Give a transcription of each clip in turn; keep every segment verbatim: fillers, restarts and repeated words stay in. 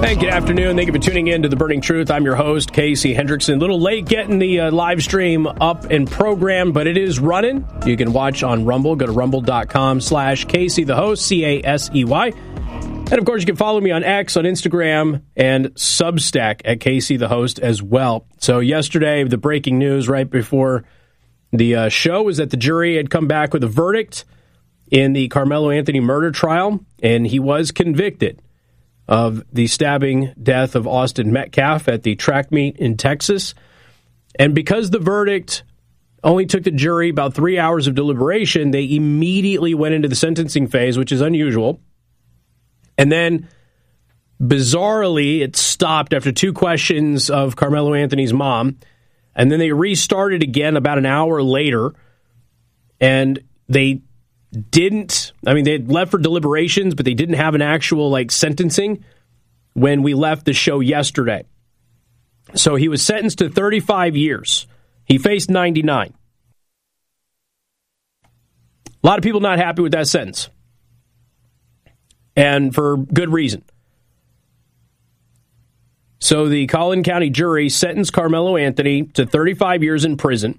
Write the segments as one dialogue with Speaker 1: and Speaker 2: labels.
Speaker 1: Hey, good afternoon. Thank you for tuning in to The Burning Truth. I'm your host, Casey Hendrickson. A little late getting the uh, live stream up and programmed, but it is running. You can watch on Rumble. Go to rumble.com slash Casey the host, C A S E Y. And, of course, you can follow me on X, on Instagram, and Substack at Casey the host as well. So yesterday, the breaking news right before the uh, show was that the jury had come back with a verdict in the Carmelo Anthony murder trial, and he was convicted of the stabbing death of Austin Metcalf at the track meet in Texas. And because the verdict only took the jury about three hours of deliberation, they immediately went into the sentencing phase, which is unusual. And then, bizarrely, it stopped after two questions of Carmelo Anthony's mom. And then they restarted again about an hour later. And they didn't, I mean, they had left for deliberations, but they didn't have an actual, like, sentencing when we left the show yesterday. So he was sentenced to thirty-five years. He faced ninety-nine. A lot of people not happy with that sentence. And for good reason. So the Collin County jury sentenced Carmelo Anthony to thirty-five years in prison.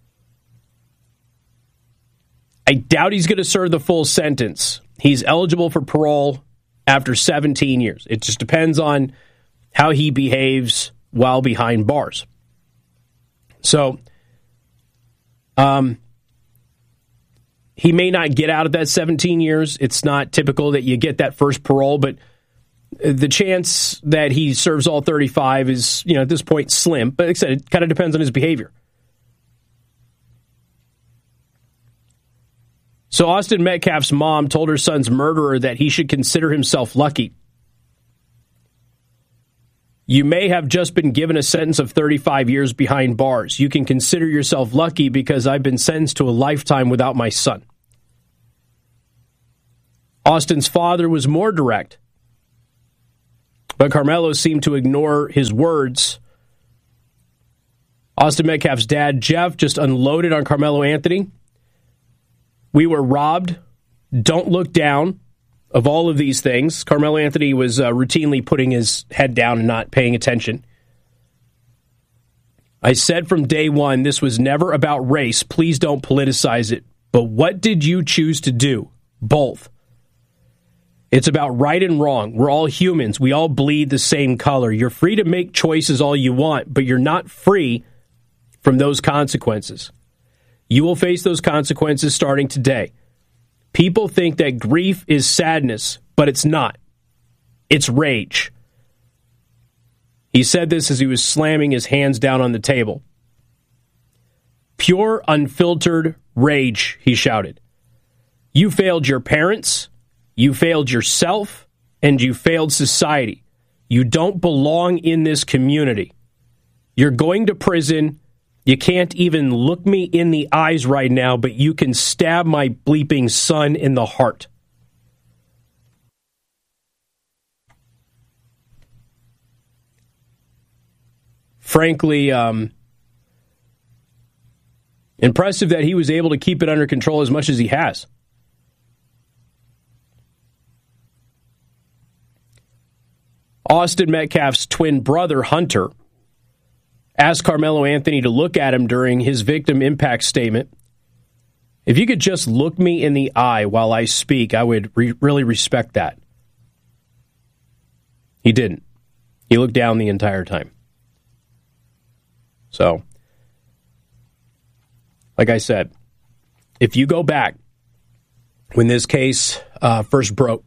Speaker 1: I doubt he's going to serve the full sentence. He's eligible for parole after seventeen years. It just depends on how he behaves while behind bars. So, um, he may not get out of that seventeen years. It's not typical that you get that first parole, but the chance that he serves all thirty-five is, you know, at this point slim. But like I said, it kind of depends on his behavior. So Austin Metcalf's mom told her son's murderer that he should consider himself lucky. You may have just been given a sentence of thirty-five years behind bars. You can consider yourself lucky because I've been sentenced to a lifetime without my son. Austin's father was more direct, but Carmelo seemed to ignore his words. Austin Metcalf's dad, Jeff, just unloaded on Carmelo Anthony. We were robbed. Don't look down. Of all of these things, Carmelo Anthony was uh, routinely putting his head down and not paying attention. I said from day one, this was never about race. Please don't politicize it. But what did you choose to do? Both. It's about right and wrong. We're all humans. We all bleed the same color. You're free to make choices all you want, but you're not free from those consequences. You will face those consequences starting today. People think that grief is sadness, but it's not. It's rage. He said this as he was slamming his hands down on the table. Pure, unfiltered rage, he shouted. You failed your parents, you failed yourself, and you failed society. You don't belong in this community. You're going to prison. You can't even look me in the eyes right now, but you can stab my bleeping son in the heart. Frankly, um, impressive that he was able to keep it under control as much as he has. Austin Metcalf's twin brother, Hunter, asked Carmelo Anthony to look at him during his victim impact statement. If you could just look me in the eye while I speak, I would re- really respect that. He didn't. He looked down the entire time. So, like I said, if you go back when this case uh, first broke,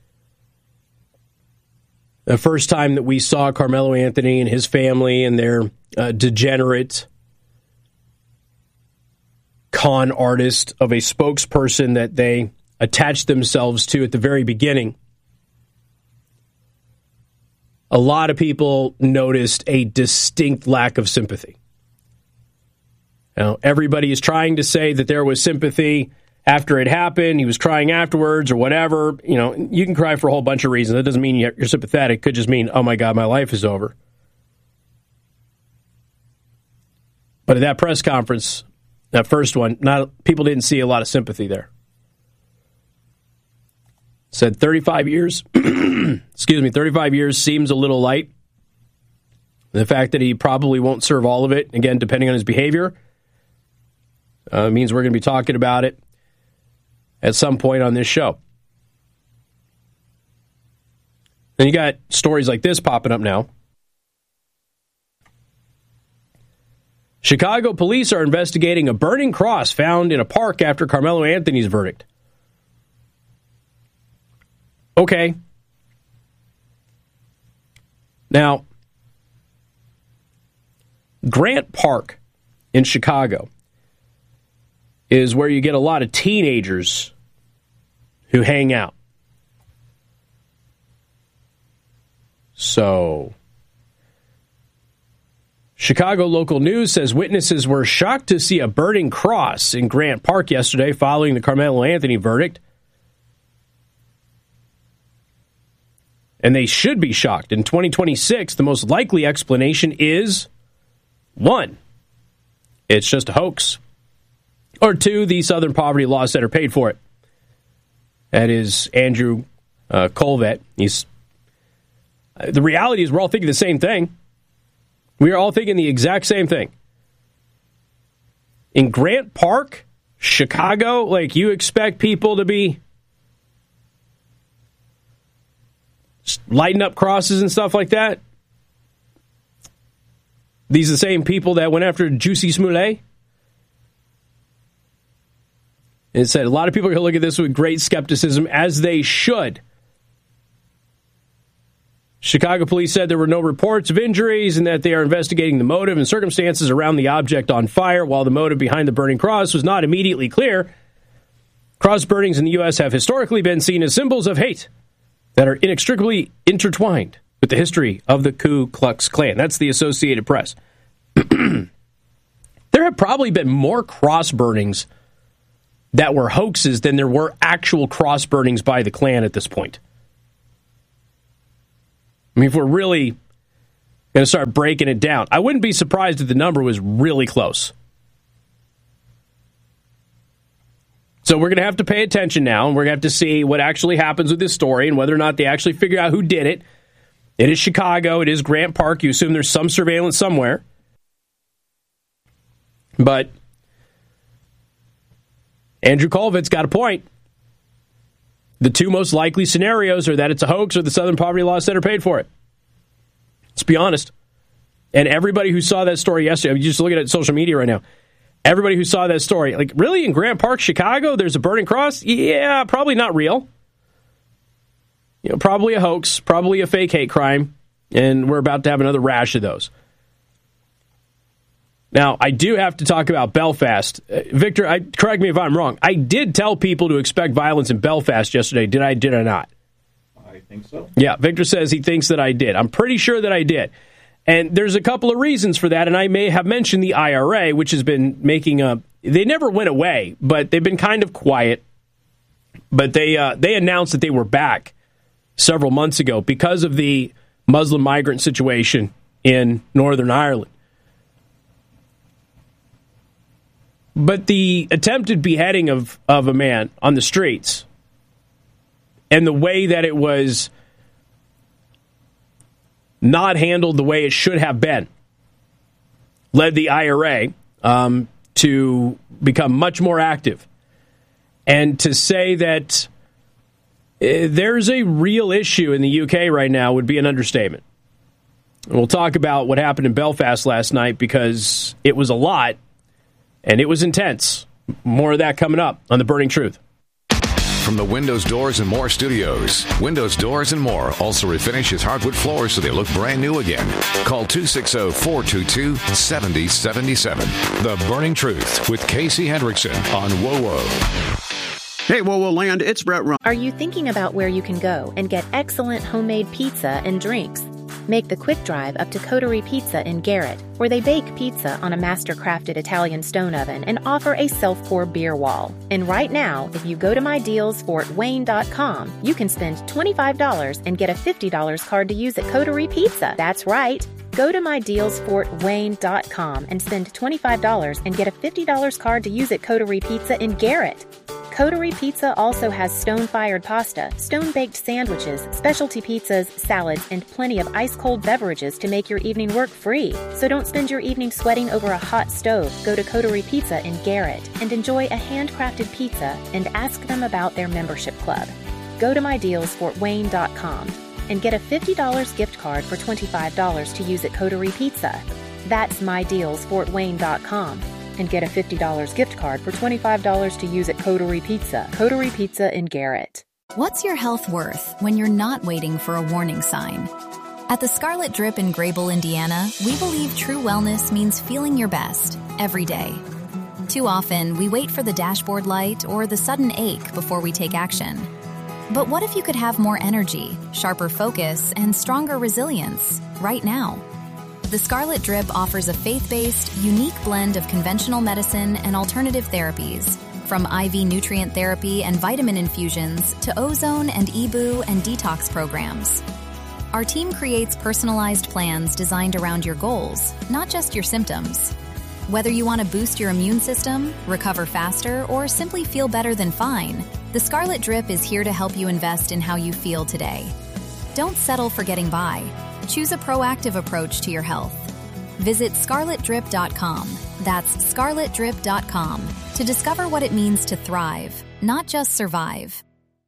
Speaker 1: the first time that we saw Carmelo Anthony and his family and their uh, degenerate con artist of a spokesperson that they attached themselves to at the very beginning, a lot of people noticed a distinct lack of sympathy. Now, everybody is trying to say that there was sympathy after it happened, he was crying afterwards or whatever. You know, you can cry for a whole bunch of reasons. That doesn't mean you're sympathetic. It could just mean, oh my God, my life is over. But at that press conference, that first one, not people didn't see a lot of sympathy there. Said thirty-five years, excuse me, thirty-five years seems a little light. The fact that he probably won't serve all of it, again, depending on his behavior, uh, means we're going to be talking about it at some point on this show. Then you got stories like this popping up now. Chicago police are investigating a burning cross found in a park after Carmelo Anthony's verdict. Okay. Now, Grant Park in Chicago is where you get a lot of teenagers who hang out. So, Chicago local news says witnesses were shocked to see a burning cross in Grant Park yesterday following the Carmelo Anthony verdict. And they should be shocked. In twenty twenty-six, the most likely explanation is, one, it's just a hoax. Or two, the Southern Poverty Law Center paid for it. That is Andrew uh, Colvett. He's uh, the reality is we're all thinking the same thing. We are all thinking the exact same thing. In Grant Park, Chicago, like you expect people to be lighting up crosses and stuff like that? These are the same people that went after Jussie Smollett? And it said a lot of people are going to look at this with great skepticism, as they should. Chicago police said there were no reports of injuries and that they are investigating the motive and circumstances around the object on fire. While the motive behind the burning cross was not immediately clear, cross burnings in the U S have historically been seen as symbols of hate that are inextricably intertwined with the history of the Ku Klux Klan. That's the Associated Press. There have probably been more cross burnings that were hoaxes than there were actual cross burnings by the Klan at this point. I mean, if we're really going to start breaking it down, I wouldn't be surprised if the number was really close. So we're going to have to pay attention now, and we're going to have to see what actually happens with this story and whether or not they actually figure out who did it. It is Chicago. It is Grant Park. You assume there's some surveillance somewhere. But Andrew Colvett's got a point. The two most likely scenarios are that it's a hoax or the Southern Poverty Law Center paid for it. Let's be honest. And everybody who saw that story yesterday, I'm just looking at social media right now, everybody who saw that story, like, really, in Grant Park, Chicago, there's a burning cross? Yeah, probably not real. You know, probably a hoax, probably a fake hate crime, and we're about to have another rash of those. Now, I do have to talk about Belfast. Uh, Victor, I, correct me if I'm wrong. I did tell people to expect violence in Belfast yesterday. Did I, did I not?
Speaker 2: I think so.
Speaker 1: Yeah, Victor says he thinks that I did. I'm pretty sure that I did. And there's a couple of reasons for that, and I may have mentioned the I R A, which has been making a... They never went away, but they've been kind of quiet. But they uh, they announced that they were back several months ago because of the Muslim migrant situation in Northern Ireland. But the attempted beheading of, of a man on the streets and the way that it was not handled the way it should have been led the I R A um, to become much more active. And to say that uh, there's a real issue in the U K right now would be an understatement. And we'll talk about what happened in Belfast last night because it was a lot. And it was intense. More of that coming up on The Burning Truth.
Speaker 3: From the Windows, Doors, and More studios, Windows, Doors, and More also refinishes hardwood floors so they look brand new again. Call two six zero, four two two, seven zero seven seven. The Burning Truth with Casey Hendrickson on WoWo.
Speaker 4: Hey, WoWo Land, it's Brett Run.
Speaker 5: Are you thinking about where you can go and get excellent homemade pizza and drinks? Make the quick drive up to Coterie Pizza in Garrett, where they bake pizza on a master-crafted Italian stone oven and offer a self-pour beer wall. And right now, if you go to my deals fort wayne dot com, you can spend twenty-five dollars and get a fifty dollars card to use at Coterie Pizza. That's right. Go to my deals fort wayne dot com and spend twenty-five dollars and get a fifty dollars card to use at Coterie Pizza in Garrett. Coterie Pizza also has stone-fired pasta, stone-baked sandwiches, specialty pizzas, salads, and plenty of ice-cold beverages to make your evening work free. So don't spend your evening sweating over a hot stove. Go to Coterie Pizza in Garrett and enjoy a handcrafted pizza and ask them about their membership club. Go to my deals fort wayne dot com and get a fifty dollars gift card for twenty-five dollars to use at Coterie Pizza. That's my deals fort wayne dot com. And get a fifty dollars gift card for twenty-five dollars to use at Coterie Pizza. Coterie Pizza in Garrett.
Speaker 2: What's your health worth when you're not waiting for a warning sign? At the Scarlet Drip in Grable, Indiana, we believe true wellness means feeling your best every day. Too often, we wait for the dashboard light or the sudden ache before we take action. But what if you could have more energy, sharper focus, and stronger resilience right now? The Scarlet Drip offers a faith-based, unique blend of conventional medicine and alternative therapies, from I V nutrient therapy and vitamin infusions to ozone and E B U and detox programs. Our team creates personalized plans designed around your goals, not just your symptoms. Whether you want to boost your immune system, recover faster, or simply feel better than fine, the Scarlet Drip is here to help you invest in how you feel today. Don't settle for getting by. Choose a proactive approach to your health. Visit scarlet drip dot com. That's scarlet drip dot com to discover what it means to thrive, not just survive.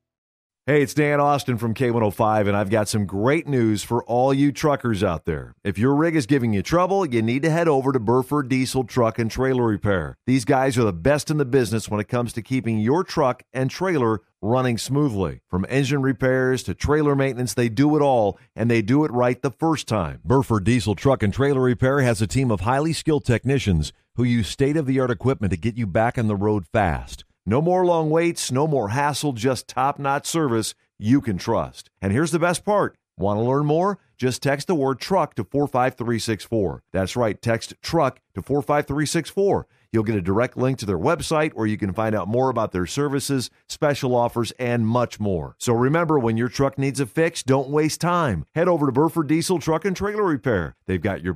Speaker 4: Hey, it's Dan Austin from K one oh five, and I've got some great news for all you truckers out there. If your rig is giving you trouble, you need to head over to Burford Diesel Truck and Trailer Repair. These guys are the best in the business when it comes to keeping your truck and trailer running smoothly. From engine repairs to trailer maintenance, they do it all, and they do it right the first time. Burford Diesel Truck and Trailer Repair has a team of highly skilled technicians who use state-of-the-art equipment to get you back on the road fast. No more long waits, no more hassle, just top-notch service you can trust. And here's the best part. Want to learn more? Just text the word truck to four five three six four. That's right, text truck to four five three six four. You'll get a direct link to their website where you can find out more about their services, special offers, and much more. So remember, when your truck needs a fix, don't waste time. Head over to Burford Diesel Truck and Trailer Repair. They've got your